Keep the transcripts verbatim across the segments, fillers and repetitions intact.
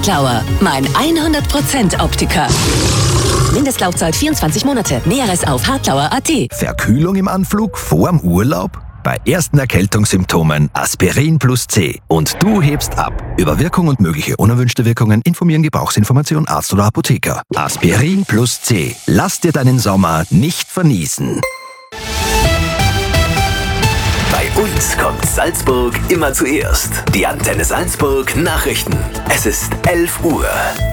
Hartlauer, mein hundert Prozent Optiker. Mindestlaufzeit vierundzwanzig Monate. Näheres auf hartlauer punkt at. Verkühlung im Anflug vorm Urlaub? Bei ersten Erkältungssymptomen Aspirin plus C. Und du hebst ab. Über Wirkung und mögliche unerwünschte Wirkungen informieren Gebrauchsinformation Arzt oder Apotheker. Aspirin plus C. Lass dir deinen Sommer nicht verniesen. Bei uns kommt Salzburg immer zuerst. Die Antenne Salzburg Nachrichten. Es ist elf Uhr.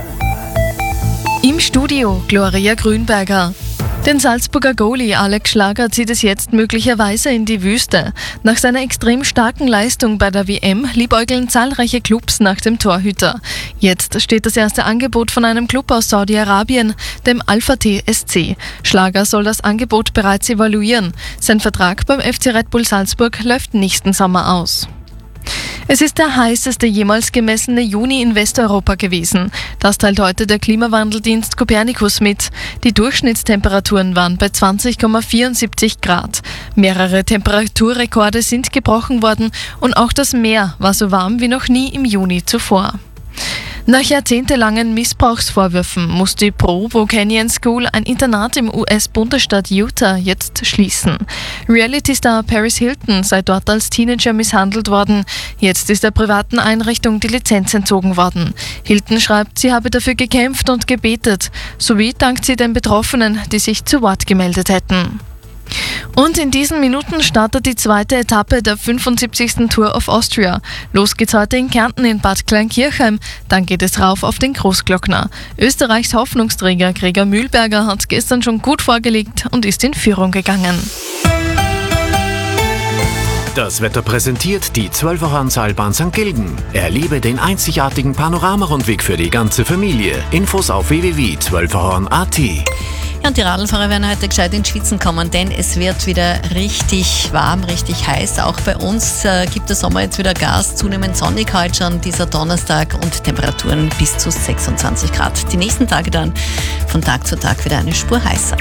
Im Studio Gloria Grünberger. Den Salzburger Goalie Alex Schlager zieht es jetzt möglicherweise in die Wüste. Nach seiner extrem starken Leistung bei der W M liebäugeln zahlreiche Clubs nach dem Torhüter. Jetzt steht das erste Angebot von einem Club aus Saudi-Arabien, dem Alpha T S C. Schlager soll das Angebot bereits evaluieren. Sein Vertrag beim F C Red Bull Salzburg läuft nächsten Sommer aus. Es ist der heißeste jemals gemessene Juni in Westeuropa gewesen. Das teilt heute der Klimawandeldienst Copernicus mit. Die Durchschnittstemperaturen waren bei zwanzig Komma vierundsiebzig Grad. Mehrere Temperaturrekorde sind gebrochen worden und auch das Meer war so warm wie noch nie im Juni zuvor. Nach jahrzehntelangen Missbrauchsvorwürfen muss die Provo Canyon School, ein Internat im U S-Bundesstaat Utah, jetzt schließen. Reality-Star Paris Hilton sei dort als Teenager misshandelt worden. Jetzt ist der privaten Einrichtung die Lizenz entzogen worden. Hilton schreibt, sie habe dafür gekämpft und gebetet. Sowie dankt sie den Betroffenen, die sich zu Wort gemeldet hätten. Und in diesen Minuten startet die zweite Etappe der fünfundsiebzigsten Tour of Austria. Los geht's heute in Kärnten in Bad Kleinkirchheim. Dann geht es rauf auf den Großglockner. Österreichs Hoffnungsträger Gregor Mühlberger hat gestern schon gut vorgelegt und ist in Führung gegangen. Das Wetter präsentiert die zwölfer-Horn-Seilbahn Sankt Gilgen. Erlebe den einzigartigen Panoramarundweg für die ganze Familie. Infos auf w w w punkt zwölferhorn punkt at. Ja, und die Radlfahrer werden heute gescheit ins Schwitzen kommen, denn es wird wieder richtig warm, richtig heiß. Auch bei uns äh, gibt der Sommer jetzt wieder Gas, zunehmend sonnig heute schon dieser Donnerstag und Temperaturen bis zu sechsundzwanzig Grad. Die nächsten Tage dann von Tag zu Tag wieder eine Spur heißer.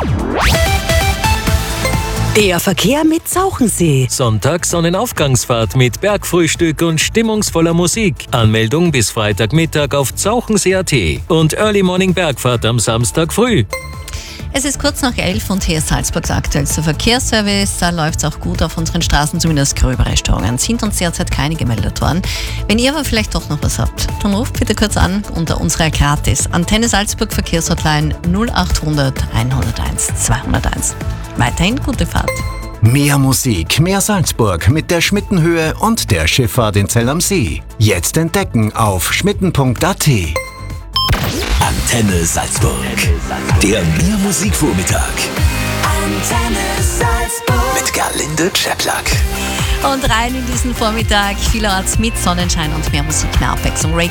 Der Verkehr mit Zauchensee. Sonntag Sonnenaufgangsfahrt mit Bergfrühstück und stimmungsvoller Musik. Anmeldung bis Freitagmittag auf zauchensee punkt at und Early Morning Bergfahrt am Samstag früh. Es ist kurz nach elf und hier ist Salzburgs aktuellster Verkehrsservice. Da läuft es auch gut auf unseren Straßen, zumindest gröbere Störungen sind uns derzeit keine gemeldet worden. Wenn ihr aber vielleicht doch noch was habt, dann ruft bitte kurz an unter unserer gratis Antenne Salzburg Verkehrshotline null achthundert einhunderteins zweihunderteins. Weiterhin gute Fahrt. Mehr Musik, mehr Salzburg mit der Schmittenhöhe und der Schifffahrt in Zell am See. Jetzt entdecken auf schmitten punkt at. Antenne Salzburg. Der Mehr-Musik-Vormittag. Antenne Salzburg. Mit Gerlinde Czeplak. Und rein in diesen Vormittag, vielerorts mit Sonnenschein und mehr Musik, mehr Abwechslung. Ray